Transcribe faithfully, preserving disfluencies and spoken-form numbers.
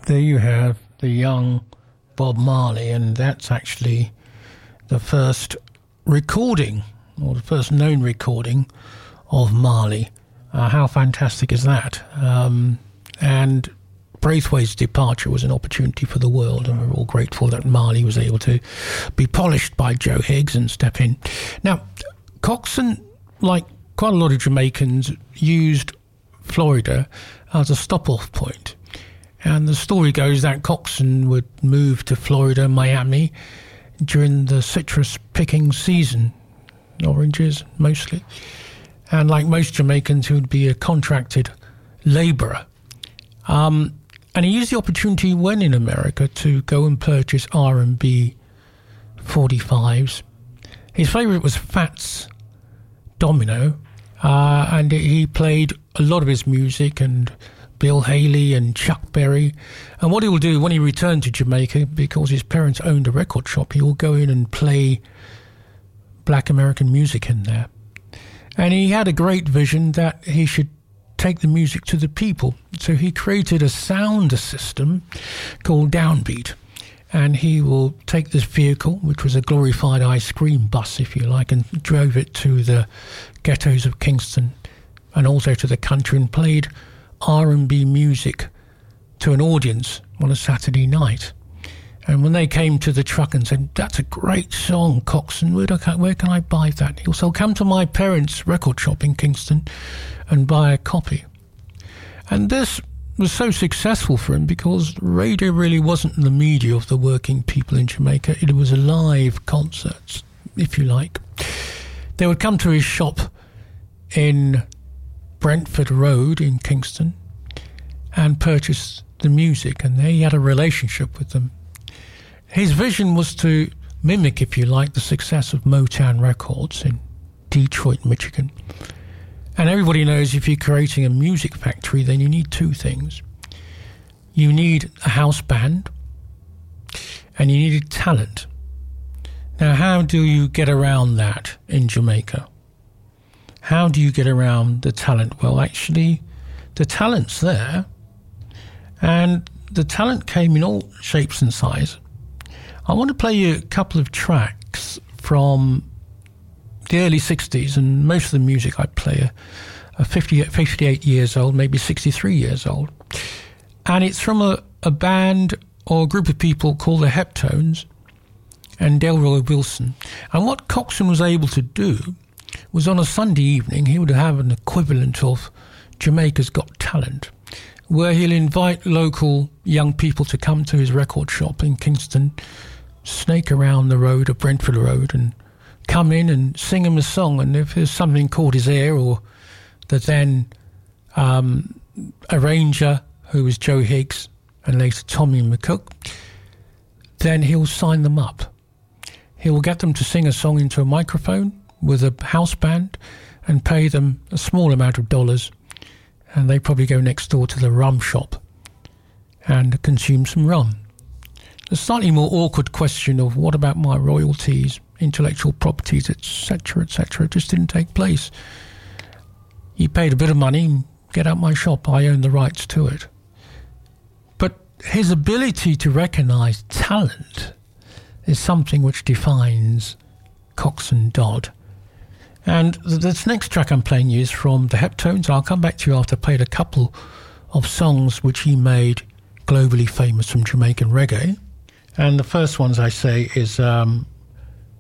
there you have the young Bob Marley, and that's actually the first recording, or the first known recording of Marley. Uh, how fantastic is that? Um, and Braithwaite's departure was an opportunity for the world, and we're all grateful that Marley was able to be polished by Joe Higgs and step in. Now, Coxsone, like quite a lot of Jamaicans, used Florida as a stop-off point. And the story goes that Coxsone would move to Florida, Miami, during the citrus picking season, oranges mostly. And like most Jamaicans, he would be a contracted labourer. Um, and he used the opportunity when in America to go and purchase R and B forty-fives. His favourite was Fats Domino, uh, and he played a lot of his music, and Bill Haley and Chuck Berry. And what he will do when he returned to Jamaica, because his parents owned a record shop, he will go in and play black American music in there. And he had a great vision that he should take the music to the people. So he created a sound system called Downbeat. And he will take this vehicle, which was a glorified ice cream bus, if you like, and drove it to the ghettos of Kingston and also to the country, and played R and B music to an audience on a Saturday night. And when they came to the truck and said, "That's a great song, Coxsone, where, do I, where can I buy that?" He'll say, "Come to my parents' record shop in Kingston and buy a copy." And this was so successful for him because radio really wasn't the media of the working people in Jamaica. It was a live concerts, if you like. They would come to his shop in Brentford Road in Kingston and purchase the music, and he had a relationship with them. His vision was to mimic, if you like, the success of Motown Records in Detroit, Michigan. And everybody knows if you're creating a music factory, then you need two things. You need a house band, and you needed talent. Now, how do you get around that in Jamaica? How do you get around the talent? Well, actually, the talent's there, and the talent came in all shapes and sizes. I want to play you a couple of tracks from the early sixties, and most of the music I play are, are fifty, fifty-eight years old, maybe sixty-three years old. And it's from a, a band or a group of people called the Heptones and Delroy Wilson. And what Coxsone was able to do was on a Sunday evening, he would have an equivalent of Jamaica's Got Talent, where he'll invite local young people to come to his record shop in Kingston, snake around the road of Brentford Road, and come in and sing him a song. And if there's something caught his ear, or the then um, arranger, who was Joe Higgs and later Tommy McCook, then he'll sign them up. He will get them to sing a song into a microphone with a house band and pay them a small amount of dollars, and they probably go next door to the rum shop and consume some rum. The slightly more awkward question of what about my royalties, intellectual properties, et cetera, et cetera, just didn't take place. You paid a bit of money, get out my shop, I own the rights to it. But his ability to recognise talent is something which defines Coxsone Dodd. And this next track I'm playing you is from the Heptones. I'll come back to you after I played a couple of songs which he made globally famous from Jamaican reggae. And the first ones I say is um,